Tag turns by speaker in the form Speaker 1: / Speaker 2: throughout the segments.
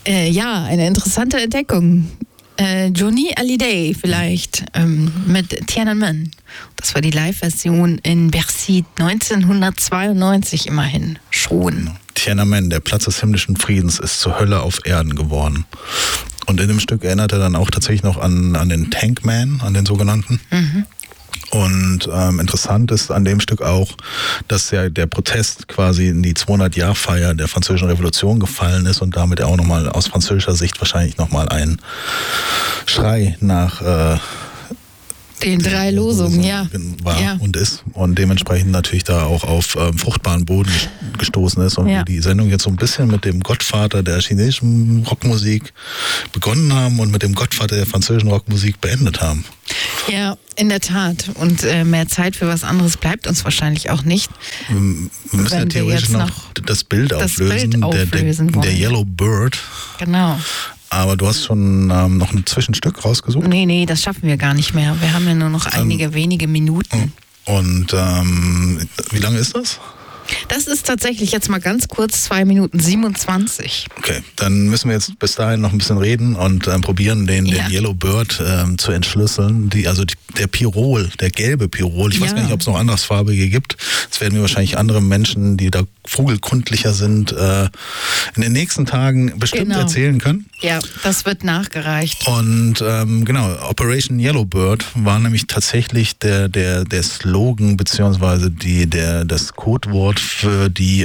Speaker 1: Ja, eine interessante Entdeckung. Johnny Hallyday vielleicht mit Tiananmen. Das war die Live-Version in Bercy 1992 immerhin schon.
Speaker 2: Tiananmen, der Platz des himmlischen Friedens, ist zur Hölle auf Erden geworden. Und in dem Stück erinnert er dann auch tatsächlich noch an den Tankman, an den sogenannten. Mhm. Und interessant ist an dem Stück auch, dass ja der Protest quasi in die 200-Jahr-Feier der Französischen Revolution gefallen ist und damit auch nochmal aus französischer Sicht wahrscheinlich nochmal ein Schrei nach
Speaker 1: den 3 Losungen,
Speaker 2: war und ist und dementsprechend natürlich da auch auf fruchtbaren Boden gestoßen ist und wir die Sendung jetzt so ein bisschen mit dem Gottvater der chinesischen Rockmusik begonnen haben und mit dem Gottvater der französischen Rockmusik beendet haben.
Speaker 1: Ja, in der Tat. Und mehr Zeit für was anderes bleibt uns wahrscheinlich auch nicht.
Speaker 2: Wir müssen ja theoretisch noch das Bild auflösen, der Yellow Bird.
Speaker 1: Genau.
Speaker 2: Aber du hast schon noch ein Zwischenstück rausgesucht?
Speaker 1: Nee, das schaffen wir gar nicht mehr. Wir haben ja nur noch einige wenige Minuten.
Speaker 2: Und wie lange ist das?
Speaker 1: Das ist tatsächlich jetzt mal ganz kurz 2 Minuten 27.
Speaker 2: Okay, dann müssen wir jetzt bis dahin noch ein bisschen reden und probieren, den Yellow Bird zu entschlüsseln. Der Pirol, der gelbe Pirol. Ich weiß gar nicht, ob es noch andersfarbige gibt. Das werden wir wahrscheinlich andere Menschen, die da vogelkundlicher sind, in den nächsten Tagen bestimmt erzählen können.
Speaker 1: Ja, das wird nachgereicht.
Speaker 2: Und Operation Yellow Bird war nämlich tatsächlich der Slogan beziehungsweise das Codewort für die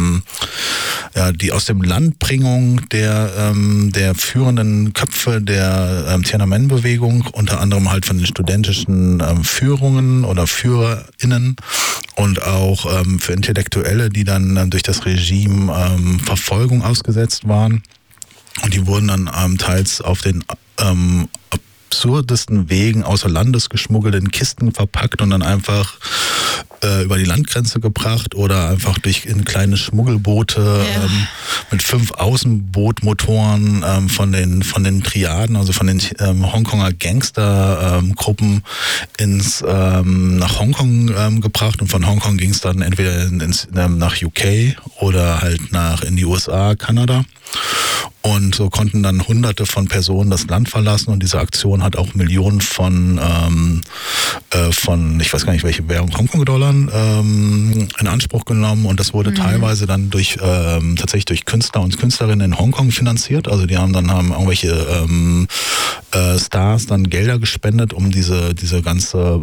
Speaker 2: aus dem Landbringung der führenden Köpfe der Tiananmen-Bewegung, unter anderem halt von den studentischen Führungen oder FührerInnen und auch für Intellektuelle, die dann durch das Regime Verfolgung ausgesetzt waren. Und die wurden dann teils auf den absurdesten Wegen außer Landes geschmuggelt, in Kisten verpackt und dann einfach über die Landgrenze gebracht oder einfach in kleine Schmuggelboote mit 5 Außenbootmotoren von den Triaden, also von den Hongkonger Gangstergruppen nach Hongkong gebracht. Und von Hongkong ging es dann entweder nach UK oder halt in die USA, Kanada. Und so konnten dann Hunderte von Personen das Land verlassen und diese Aktion hat auch Millionen von ich weiß gar nicht welche Währung, Hongkong-Dollar in Anspruch genommen und das wurde teilweise dann tatsächlich durch Künstler und Künstlerinnen in Hongkong finanziert. Also die haben irgendwelche Stars dann Gelder gespendet, um diese ganze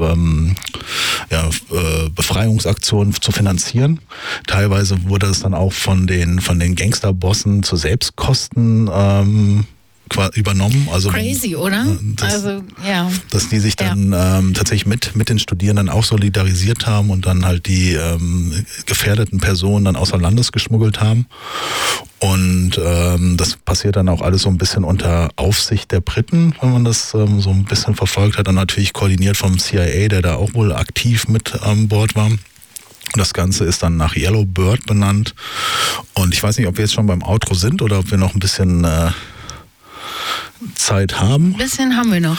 Speaker 2: Befreiungsaktion zu finanzieren. Teilweise wurde es dann auch von den Gangsterbossen zu Selbstkosten übernommen. Also
Speaker 1: crazy, oder?
Speaker 2: Dass die sich dann tatsächlich mit den Studierenden auch solidarisiert haben und dann halt die gefährdeten Personen dann außer Landes geschmuggelt haben. Und das passiert dann auch alles so ein bisschen unter Aufsicht der Briten, wenn man das so ein bisschen verfolgt hat. Dann natürlich koordiniert vom CIA, der da auch wohl aktiv mit an Bord war. Und das Ganze ist dann nach Yellow Bird benannt. Und ich weiß nicht, ob wir jetzt schon beim Outro sind oder ob wir noch ein bisschen Zeit haben.
Speaker 1: Ein bisschen haben wir noch.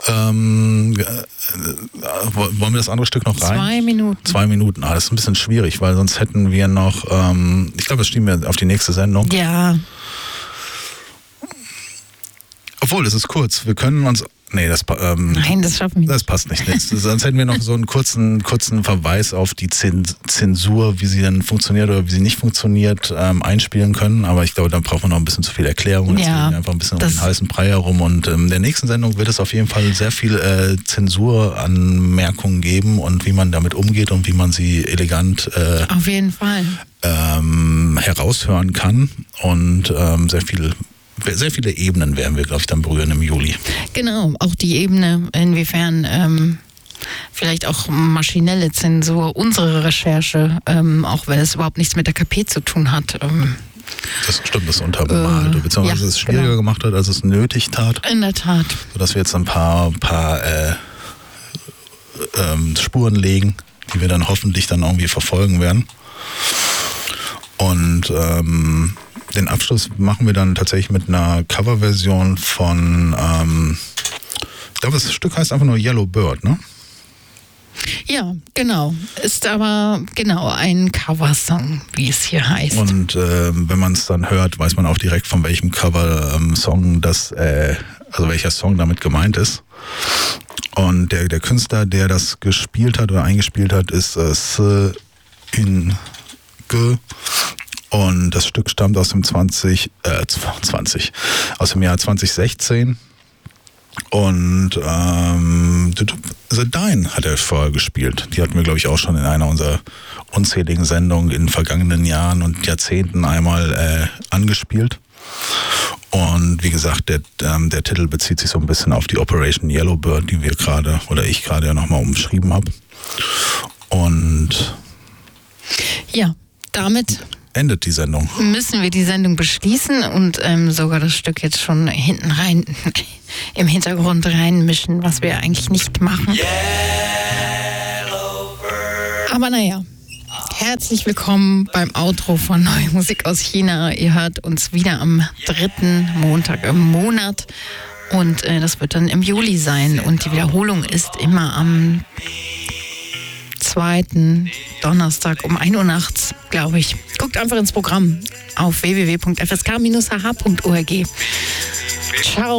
Speaker 2: Wollen wir das andere Stück noch rein?
Speaker 1: 2 Minuten.
Speaker 2: 2 Minuten. Das ist ein bisschen schwierig, weil sonst hätten wir noch, ich glaube, das schieben wir auf die nächste Sendung.
Speaker 1: Ja.
Speaker 2: Obwohl, es ist kurz. Wir können uns... Nee,
Speaker 1: nein, das schaffen wir nicht.
Speaker 2: Das passt nicht. Sonst hätten wir noch so einen kurzen Verweis auf die Zensur, wie sie dann funktioniert oder wie sie nicht funktioniert, einspielen können. Aber ich glaube, da braucht man noch ein bisschen zu viel Erklärung. Jetzt reden wir einfach ein bisschen um den heißen Brei herum. Und in der nächsten Sendung wird es auf jeden Fall sehr viel Zensuranmerkungen geben und wie man damit umgeht und wie man sie elegant
Speaker 1: auf jeden Fall
Speaker 2: heraushören kann. Und sehr viele Ebenen werden wir, glaube ich, dann berühren im Juli.
Speaker 1: Genau, auch die Ebene, inwiefern vielleicht auch maschinelle Zensur, unsere Recherche, auch wenn es überhaupt nichts mit der KP zu tun hat.
Speaker 2: Das stimmt, das unterbemalt, beziehungsweise es schwieriger gemacht hat, als es nötig tat.
Speaker 1: In der Tat.
Speaker 2: Sodass wir jetzt ein paar Spuren legen, die wir dann hoffentlich dann irgendwie verfolgen werden. Und den Abschluss machen wir dann tatsächlich mit einer Coverversion von, ich glaube, das Stück heißt einfach nur Yellow Bird, ne?
Speaker 1: Ja, genau. Ist aber genau ein Coversong, wie es hier heißt.
Speaker 2: Und wenn man es dann hört, weiß man auch direkt, von welchem Cover-Song also welcher Song damit gemeint ist. Und der Künstler, der das gespielt hat oder eingespielt hat, ist Se In Ge. Und das Stück stammt aus dem aus dem Jahr 2016. Und The Dine hat er vorher gespielt. Die hatten wir, glaube ich, auch schon in einer unserer unzähligen Sendungen in vergangenen Jahren und Jahrzehnten einmal angespielt. Und wie gesagt, der Titel bezieht sich so ein bisschen auf die Operation Yellowbird, die ich gerade ja nochmal umschrieben habe. Und
Speaker 1: ja, damit
Speaker 2: endet die Sendung.
Speaker 1: Müssen wir die Sendung beschließen und sogar das Stück jetzt schon hinten rein, im Hintergrund reinmischen, was wir eigentlich nicht machen. Aber naja, herzlich willkommen beim Outro von Neue Musik aus China. Ihr hört uns wieder am 3. Montag im Monat und das wird dann im Juli sein und die Wiederholung ist immer am 2. Donnerstag um 1 Uhr nachts, glaube ich. Guckt einfach ins Programm auf www.fsk-hh.org. Ciao.